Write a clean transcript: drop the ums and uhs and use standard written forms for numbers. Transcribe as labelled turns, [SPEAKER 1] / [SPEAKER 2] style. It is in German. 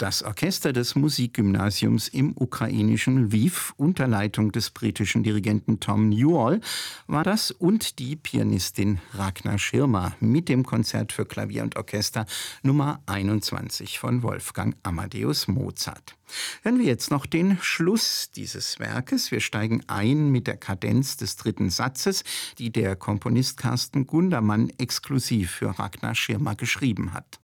[SPEAKER 1] Das Orchester des Musikgymnasiums im ukrainischen Lwiw unter Leitung des britischen Dirigenten Tom Newall war das und die Pianistin Ragnar Schirmer mit dem Konzert für Klavier und Orchester Nummer 21 von Wolfgang Amadeus Mozart. Hören wir jetzt noch den Schluss dieses Werkes. Wir steigen ein mit der Kadenz des dritten Satzes, die der Komponist Carsten Gundermann exklusiv für Ragnar Schirmer geschrieben hat.